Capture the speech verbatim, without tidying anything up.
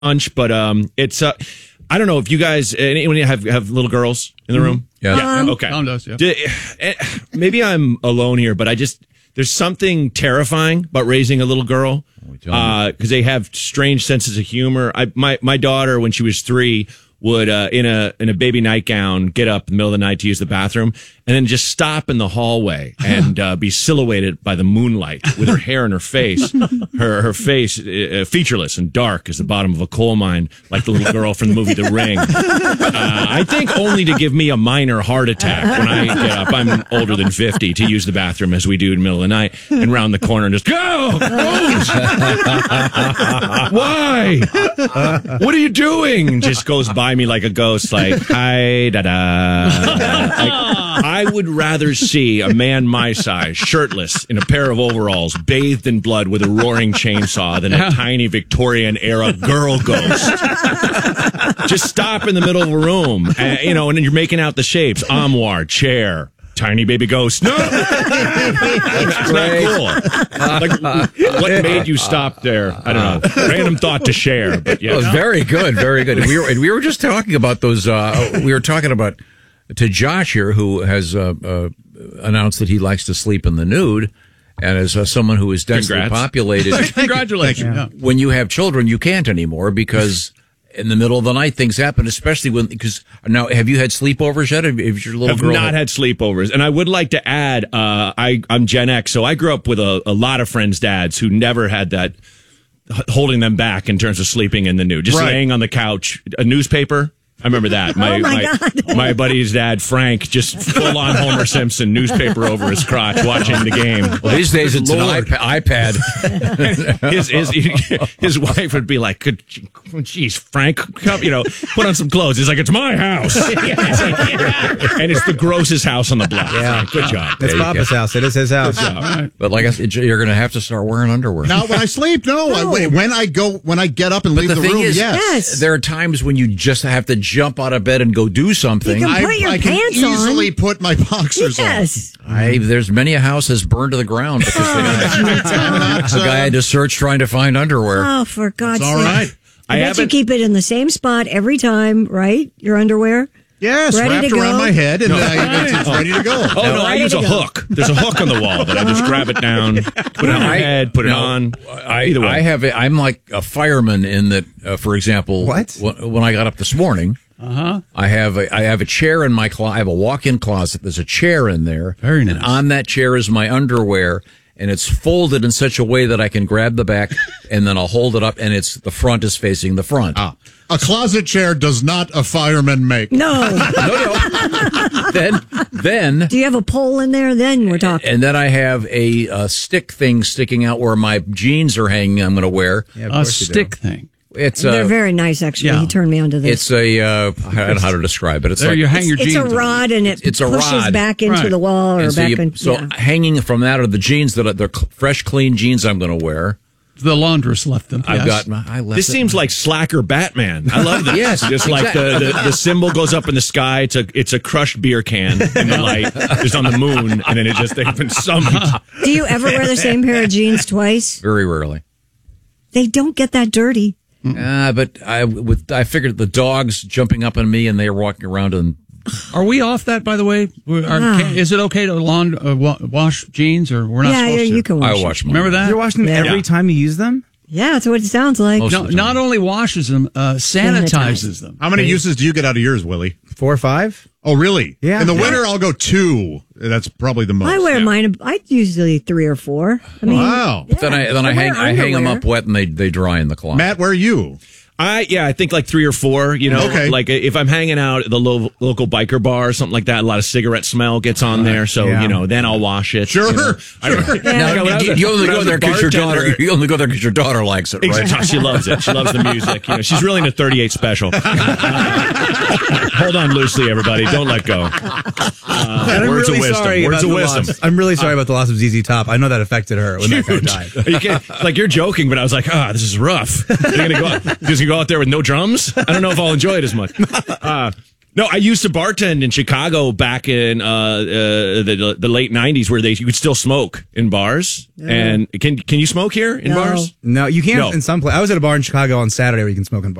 lunch, but um, it's uh, I don't know if you guys anyone have have little girls in the room. Yeah. yeah. Um, okay. Tom does, yeah. Do- eh, maybe I'm alone here, but I just there's something terrifying about raising a little girl because uh, they have strange senses of humor. I my my daughter when she was three would uh, in a in a baby nightgown get up in the middle of the night to use the bathroom and then just stop in the hallway and uh, be silhouetted by the moonlight with her hair in her face, her her face uh, featureless and dark as the bottom of a coal mine, like the little girl from the movie The Ring. Uh, I think only to give me a minor heart attack when I get up. I'm older than fifty to use the bathroom as we do in the middle of the night and round the corner and just go. Why? What are you doing? Just goes by me like a ghost, like hi da da. Like, I would rather see a man my size, shirtless, in a pair of overalls, bathed in blood with a roaring chainsaw than a tiny Victorian era girl ghost. Just stop in the middle of a room, and, you know, and then you're making out the shapes: armoire, chair. Tiny baby ghost. No, it's not cool. Like, what made you stop there? I don't know. Random thought to share, but yeah, It was very good, very good. And we were and we were just talking about those. Uh, we were talking about to Josh here, who has uh, uh, announced that he likes to sleep in the nude, and as uh, someone who is densely Congrats. populated, Congratulations. Yeah. when you have children, you can't anymore because. In the middle of the night, things happen, especially when, because now, have you had sleepovers yet? Have, have your little have girl not had sleepovers. And I would like to add, uh, I, I'm Gen X, so I grew up with a, a lot of friends' dads who never had that h- holding them back in terms of sleeping in the nude. Just Right. laying on the couch, a newspaper. I remember that. My, Oh, my my, my buddy's dad, Frank, just full on Homer Simpson, newspaper over his crotch, watching the game. Well, these days it's Lord. an iPad. iPad. his, his, his wife would be like, "Could, geez, Frank, come, you know, put on some clothes." He's like, "It's my house." And it's the grossest house on the block. Yeah. Good job. It's Papa's house. It is his house. But like I said, you're going to have to start wearing underwear. Not when I sleep. No, I, wait, when I go, when I get up and But leave the the, thing room. is, yes. Yes. there are times when you just have to jump out of bed and go do something. You can I, put your I can pants on. easily put my boxers Yes. I, there's many a house has burned to the ground because the, on. the guy had to search trying to find underwear. Oh, for God's It's sake. all right. I, I bet you haven't- keep it in the same spot every time, right? Your underwear? Yes, Ready wrapped to around go? my head, and I, it's, it's ready to go. Oh, no, I Ready use to a go. hook. There's a hook on the wall that I just grab it down, put it on my I- head, put it no, on. I, Either way. I have. A, I'm like a fireman in that. Uh, for example, What? When, when I got up this morning, uh-huh. I have a I have a chair in my closet. I have a walk-in closet. There's a chair in there. Very And nice. on that chair is my underwear, and it's folded in such a way that I can grab the back and then I'll hold it up, and it's the front is facing the front. Ah, a closet chair does not a fireman make. No. No, no. then, then. Do you have a pole in there? Then we're talking. And then I have a, uh stick thing sticking out where my jeans are hanging. I'm going to wear. Yeah, of A course you do. stick thing. It's They're a. very nice, actually. yeah. He turned me onto this. It's a. Uh, I don't know how to describe it. It's There like you hang your it's jeans a on. rod, and it It's a pushes rod. back into Right. the wall or And so back you- in. so yeah. hanging from that are the jeans that are they're cl- fresh, clean jeans I'm going to wear. The laundress left them. I've yes. got my. I left This it- seems like Slacker Batman. I love this. Yes, just like the, the the symbol goes up in the sky. It's a it's a crushed beer can in the light. Just on the moon, and then it just they've been summoned. Do you ever wear the same pair of jeans twice? very rarely. They don't get that dirty. Uh, but I with I figured the dogs jumping up on me and they're walking around and Are we off that, by the way? We're- Are, Ah. can, is it okay to laund, uh, wa- wash jeans, or we're not Yeah, supposed yeah, to? you can wash I it. wash my. Remember that? You're washing them Yeah. every Yeah. time you use them? Yeah, that's what it sounds like. Most No, of the time. not only washes them, uh, sanitizes Sanitize. them. How many uses do you get out of yours, Willie? Four or five? Oh, really? Yeah. In the Yeah. winter, I'll go two. That's probably the most. I wear yeah. mine. I usually three or four. I mean, Wow. yeah. Then I then I, wear hang I hang them underwear. up wet and they they dry in the closet. Matt, where are you? I yeah, I think like three or four. You know, Okay. like if I'm hanging out at the lo- local biker bar or something like that, a lot of cigarette smell gets on there. So Yeah. you know, then I'll wash it. Sure. You know. I don't, Now, Like, when I was you, a- you only when I go was a there because your bartender- daughter. You only go there because your daughter likes it, right? Exactly. She loves it. She loves the music. You know, she's really into thirty-eight Special. Hold on loosely, everybody. Don't let go. Uh, And I'm words really of wisdom. sorry Words about of the wisdom. loss. I'm really sorry about the loss of Z Z Top. I know that affected her when that guy died. You can't, like you're joking, but I was like, ah, this is rough. You're gonna go, out, just gonna go out there with no drums. I don't know if I'll enjoy it as much. Uh, No, I used to bartend in Chicago back in uh, uh, the the late nineties, where they you could still smoke in bars. Yeah. And can can you smoke here in No. bars? No, you can't No. in some place. I was at a bar in Chicago on Saturday where you can smoke in bars.